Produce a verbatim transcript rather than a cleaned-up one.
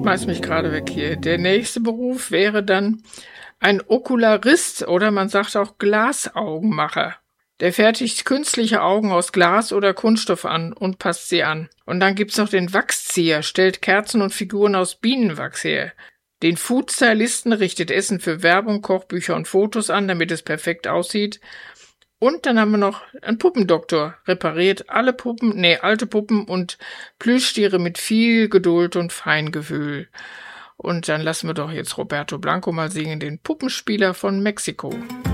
schmeiß mich gerade weg hier. Der nächste Beruf wäre dann ein Okularist oder man sagt auch Glasaugenmacher. Der fertigt künstliche Augen aus Glas oder Kunststoff an und passt sie an. Und dann gibt's noch den Wachszieher, stellt Kerzen und Figuren aus Bienenwachs her. Den Foodstylisten richtet Essen für Werbung, Kochbücher und Fotos an, damit es perfekt aussieht. Und dann haben wir noch einen Puppendoktor, repariert alle Puppen, nee, alte Puppen und Plüschtiere mit viel Geduld und Feingefühl. Und dann lassen wir doch jetzt Roberto Blanco mal singen, den Puppenspieler von Mexiko.